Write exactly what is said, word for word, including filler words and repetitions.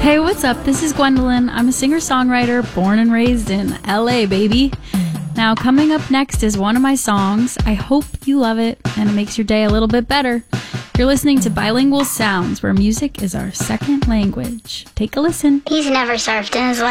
Hey, what's up? This is Gwendolyn. I'm a singer-songwriter born and raised in L A, baby. Now, coming up next is one of my songs. I hope you love it and it makes your day a little bit better. You're listening to Bilingual Sounds, where music is our second language. Take a listen. He's never surfed in his life.